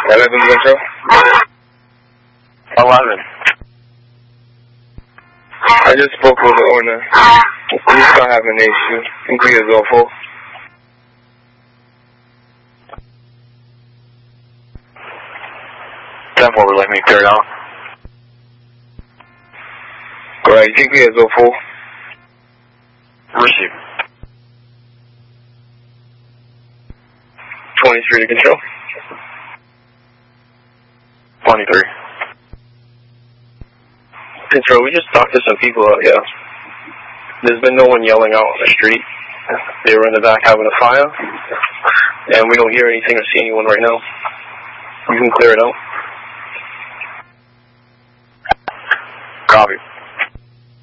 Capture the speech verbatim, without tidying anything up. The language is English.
eleven Control? eleven. I just spoke with the owner. He's still having an issue. He is awful. ten four would like me to clear it out. Alright, G P is awful. Receive. twenty-three to Control. twenty-three. Control, we just talked to some people out here. There's been no one yelling out on the street. They were in the back having a fire. And we don't hear anything or see anyone right now. You can clear it out. Copy.